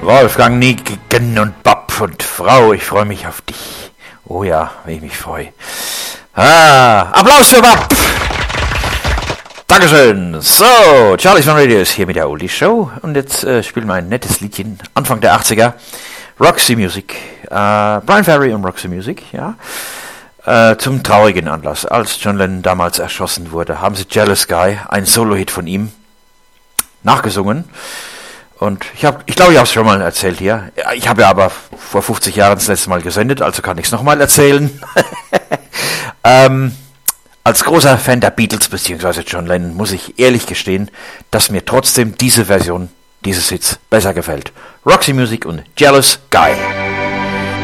Wolfgang Nicken und Bob und Frau, ich freue mich auf dich. Oh ja, wie ich mich freue. Applaus für Bob! Dankeschön. So, Charlie's Fun Radio ist hier mit der Oldie Show und jetzt spielen wir ein nettes Liedchen, Anfang der 80er, Roxy Music, Brian Ferry und Roxy Music, ja, zum traurigen Anlass. Als John Lennon damals erschossen wurde, haben sie Jealous Guy, ein Solo-Hit von ihm, nachgesungen. Und ich glaube, ich habe es schon mal erzählt hier. Ich habe ja aber vor 50 Jahren das letzte Mal gesendet, also kann ich es nochmal erzählen. Als großer Fan der Beatles bzw. John Lennon muss ich ehrlich gestehen, dass mir trotzdem diese Version dieses Hits besser gefällt. Roxy Music und Jealous Guy.